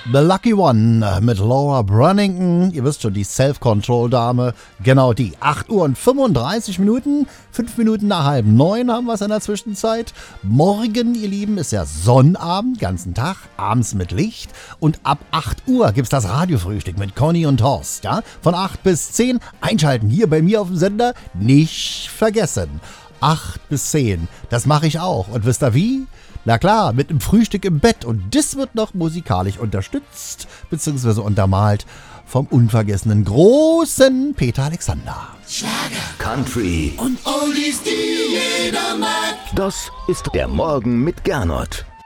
The Lucky One mit Laura Brannington. Ihr wisst schon, die Self-Control-Dame. Genau die. 8 Uhr und 35 Minuten. 5 Minuten nach 8:30 haben wir es in der Zwischenzeit. Morgen, ihr Lieben, ist ja Sonnabend, ganzen Tag, abends mit Licht. Und ab 8 Uhr gibt's das Radiofrühstück mit Conny und Horst. Ja? Von 8 bis 10 einschalten hier bei mir auf dem Sender. Nicht vergessen. 8 bis 10. Das mache ich auch. Und wisst ihr wie? Na klar, mit einem Frühstück im Bett. Und das wird noch musikalisch unterstützt bzw. untermalt vom unvergessenen großen Peter Alexander. Schlager, Country und Oldies, die jeder mag. Das ist der Morgen mit Gernot.